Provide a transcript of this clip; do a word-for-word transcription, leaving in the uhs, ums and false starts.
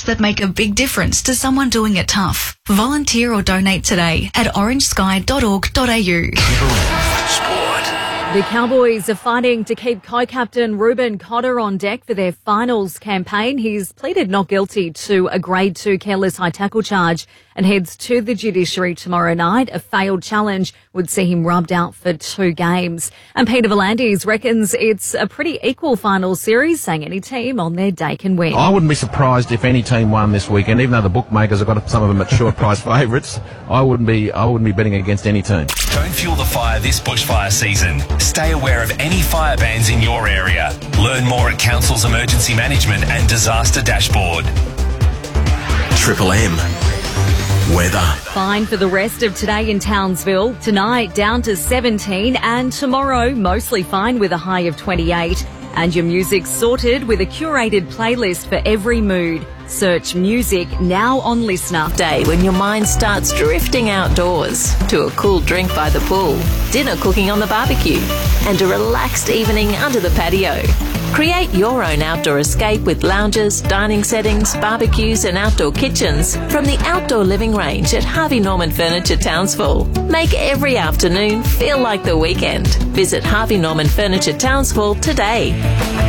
moments that make a big difference to someone doing it tough. Volunteer or donate today at orange sky dot org dot a u. The Cowboys are fighting to keep co-captain Ruben Cotter on deck for their finals campaign. He's pleaded not guilty to a grade two careless high tackle charge and heads to the judiciary tomorrow night. A failed challenge would see him rubbed out for two games. And Peter V'landys reckons it's a pretty equal final series, saying any team on their day can win. I wouldn't be surprised if any team won this weekend, even though the bookmakers have got some of them at short price favourites. I wouldn't be I wouldn't be betting against any team. Don't fuel the fire this bushfire season. Stay aware of any fire bans in your area. Learn more at Council's Emergency Management and Disaster Dashboard. Triple M. Weather. Fine for the rest of today in Townsville. Tonight down to seventeen, and tomorrow mostly fine with a high of twenty-eight. And your music sorted with a curated playlist for every mood. Search music now on Listener. Day when your mind starts drifting outdoors to a cool drink by the pool, dinner cooking on the barbecue, and a relaxed evening under the patio. Create your own outdoor escape with lounges, dining settings, barbecues and outdoor kitchens from the outdoor living range at Harvey Norman Furniture Townsville. Make every afternoon feel like the weekend. Visit Harvey Norman Furniture Townsville today.